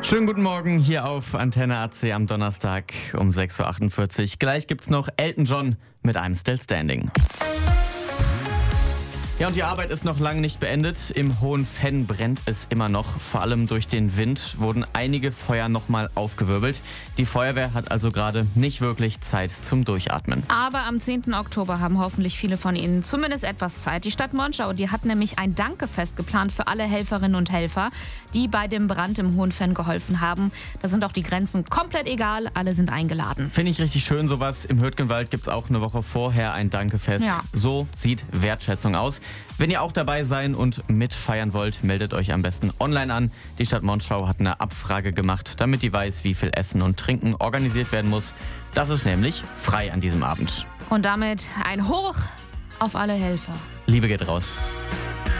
Schönen guten Morgen hier auf Antenne AC am Donnerstag um 6.48 Uhr. Gleich gibt's noch Elton John mit einem Still Standing. Ja, und die Arbeit ist noch lange nicht beendet. Im Hohenfenn brennt es immer noch. Vor allem durch den Wind wurden einige Feuer nochmal aufgewirbelt. Die Feuerwehr hat also gerade nicht wirklich Zeit zum Durchatmen. Aber am 10. Oktober haben hoffentlich viele von Ihnen zumindest etwas Zeit. Die Stadt Monschau, die hat nämlich ein Dankefest geplant für alle Helferinnen und Helfer, die bei dem Brand im Hohenfenn geholfen haben. Da sind auch die Grenzen komplett egal, alle sind eingeladen. Finde ich richtig schön, sowas. Im Hürtgenwald gibt es auch eine Woche vorher ein Dankefest. Ja. So sieht Wertschätzung aus. Wenn ihr auch dabei sein und mitfeiern wollt, meldet euch am besten online an. Die Stadt Monschau hat eine Abfrage gemacht, damit die weiß, wie viel Essen und Trinken organisiert werden muss. Das ist nämlich frei an diesem Abend. Und damit ein Hoch auf alle Helfer. Liebe geht raus.